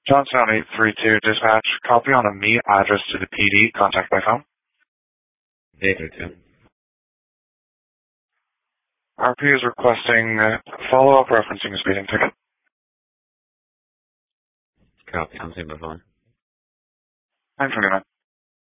Johnstown 832 dispatch. Copy on a meet address to the PD. Contact by phone. 832. RP is requesting follow-up referencing a speeding ticket. Copy. I'm seeing my phone. 929.